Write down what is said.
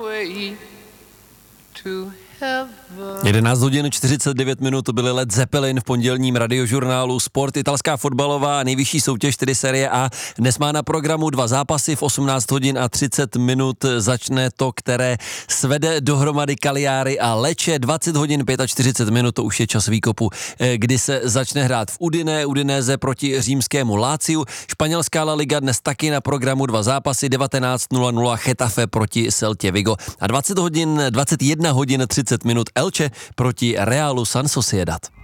11 hodin 49 minut, to byly Led Zeppelin v pondělním radiožurnálu Sport. Italská fotbalová nejvyšší soutěž, tedy Serie A. Dnes má na programu 2 zápasy, v 18 hodin a 30 minut začne to, které svede dohromady Cagliari a Lecce. 20 hodin 45 minut, to už je čas výkopu, kdy se začne hrát v Udinese proti římskému Láciu. Španělská La Liga dnes taky na programu 2 zápasy, 19:00 Getafe proti Celtě Vigo a 21 hodin 30 minut Elche proti Realu San Sociedad.